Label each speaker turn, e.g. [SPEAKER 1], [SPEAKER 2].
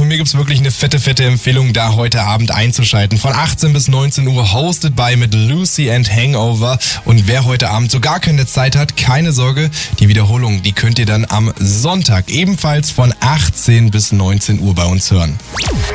[SPEAKER 1] von mir gibt's wirklich eine fette Empfehlung, da heute Abend einzuschalten. Von 18 bis 19 Uhr hosted by mit Lucy and Hangover. Und wer heute Abend so gar keine Zeit hat, keine Sorge, die Wiederholung, die könnt ihr dann am Sonntag ebenfalls von 18 bis 19 Uhr bei uns hören.